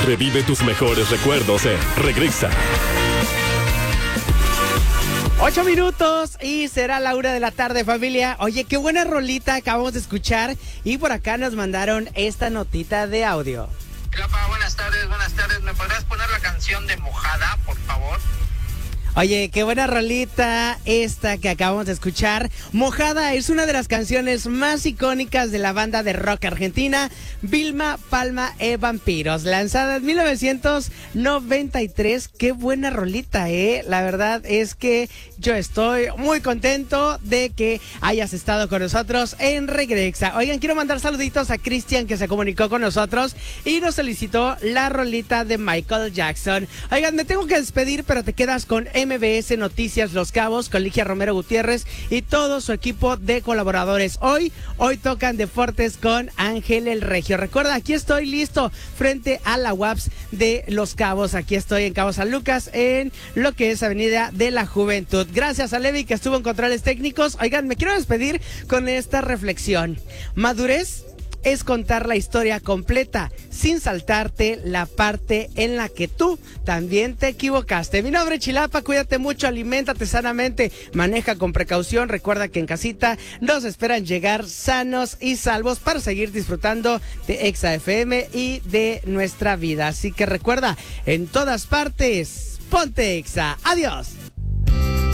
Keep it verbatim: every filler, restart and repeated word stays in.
Revive tus mejores recuerdos en Regresa. Ocho minutos y será la una de la tarde, familia. Oye, qué buena rolita acabamos de escuchar y por acá nos mandaron esta notita de audio. Hola, buenas tardes, buenas tardes. ¿Me podrías poner la canción de Mojada, por favor? Oye, qué buena rolita esta que acabamos de escuchar. Mojada es una de las canciones más icónicas de la banda de rock argentina, Vilma Palma e Vampiros, lanzada en mil novecientos noventa y tres. Qué buena rolita, eh. La verdad es que yo estoy muy contento de que hayas estado con nosotros en Regrexa. Oigan, quiero mandar saluditos a Cristian, que se comunicó con nosotros y nos solicitó la rolita de Michael Jackson. Oigan, me tengo que despedir, pero te quedas con M B S Noticias Los Cabos, con Ligia Romero Gutiérrez y todo su equipo de colaboradores. Hoy, hoy tocan Deportes con Ángel el Regio. Recuerda, aquí estoy listo frente a la U A P S de Los Cabos. Aquí estoy en Cabo San Lucas, en lo que es Avenida de la Juventud. Gracias a Levi, que estuvo en controles técnicos. Oigan, me quiero despedir con esta reflexión. Madurez es contar la historia completa sin saltarte la parte en la que tú también te equivocaste. Mi nombre es Chilapa, cuídate mucho, aliméntate sanamente, maneja con precaución. Recuerda que en casita nos esperan llegar sanos y salvos para seguir disfrutando de Exa F M y de nuestra vida. Así que recuerda, en todas partes, ponte Exa. Adiós.